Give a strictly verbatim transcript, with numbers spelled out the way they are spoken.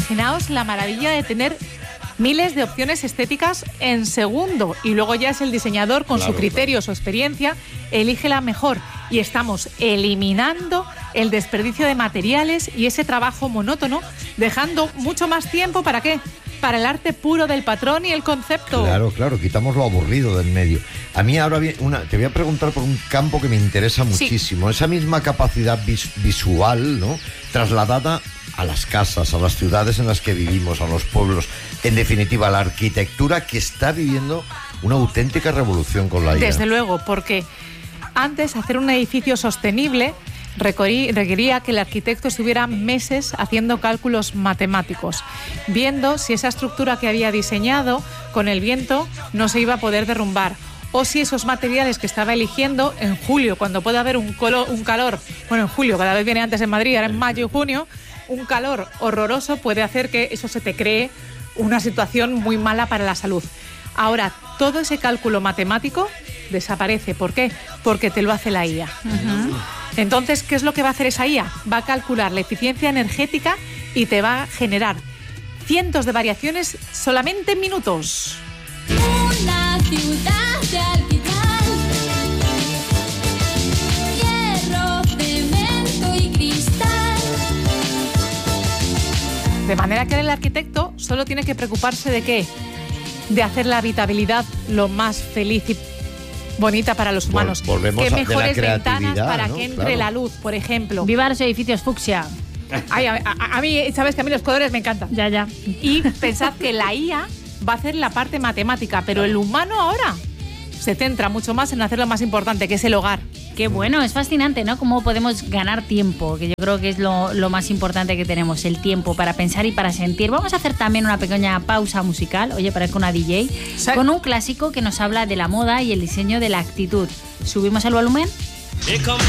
Imaginaos la maravilla de tener miles de opciones estéticas en segundo, y luego ya es el diseñador con claro, su criterio, claro. su experiencia, elige la mejor, y estamos eliminando el desperdicio de materiales y ese trabajo monótono, dejando mucho más tiempo ¿para qué? Para el arte puro del patrón y el concepto. Claro, claro, quitamos lo aburrido del medio. A mí ahora una, te voy a preguntar por un campo que me interesa muchísimo, sí. esa misma capacidad vis, visual, ¿no? Trasladada a las casas, a las ciudades en las que vivimos, a los pueblos, en definitiva, la arquitectura que está viviendo una auténtica revolución con la I A. Desde luego, porque antes hacer un edificio sostenible requería que el arquitecto estuviera meses haciendo cálculos matemáticos, viendo si esa estructura que había diseñado con el viento no se iba a poder derrumbar, o si esos materiales que estaba eligiendo en julio, cuando puede haber un, colo, un calor, bueno, en julio, cada vez viene antes en Madrid, ahora en mayo y junio, un calor horroroso puede hacer que eso se te cree una situación muy mala para la salud. Ahora, todo ese cálculo matemático desaparece. ¿Por qué? Porque te lo hace la I A. Uh-huh. Entonces, ¿qué es lo que va a hacer esa I A? Va a calcular la eficiencia energética y te va a generar cientos de variaciones solamente en minutos. Una ciudad de alquitrán, hierro, cemento y cristal. De manera que el arquitecto solo tiene que preocuparse de ¿qué? De hacer la habitabilidad lo más feliz y bonita para los humanos. Volvemos ¿Qué a, mejores ventanas para ¿no? que entre claro. la luz, por ejemplo? Viva los edificios fucsia. Ay, a, a, a mí, sabes que a mí los colores me encantan. Ya, ya. Y pensad que la I A va a hacer la parte matemática, pero el humano ahora se centra mucho más en hacer lo más importante, que es el hogar. Qué bueno, es fascinante, ¿no? Cómo podemos ganar tiempo, que yo creo que es lo, lo más importante que tenemos, el tiempo para pensar y para sentir. Vamos a hacer también una pequeña pausa musical, oye, parezco una D J, ¿sí? Con un clásico que nos habla de la moda y el diseño de la actitud. ¿Subimos el volumen?